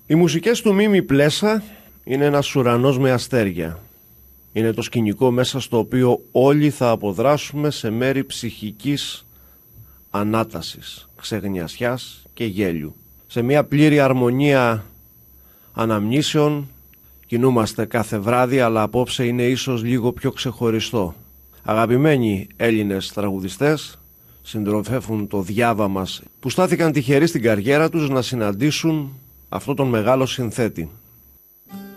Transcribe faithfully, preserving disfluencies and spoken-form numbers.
Οι μουσικές του Μίμη Πλέσα είναι ένας ουρανός με αστέρια. Είναι το σκηνικό μέσα στο οποίο όλοι θα αποδράσουμε σε μέρη ψυχικής ανάτασης, ξεγνιασιάς και γέλιου. Σε μια πλήρη αρμονία αναμνήσεων κινούμαστε κάθε βράδυ, αλλά απόψε είναι ίσως λίγο πιο ξεχωριστό. Αγαπημένοι Έλληνες τραγουδιστές συντροφεύουν το διάβα μας, που στάθηκαν τυχεροί στην καριέρα τους να συναντήσουν αυτόν τον μεγάλο συνθέτη.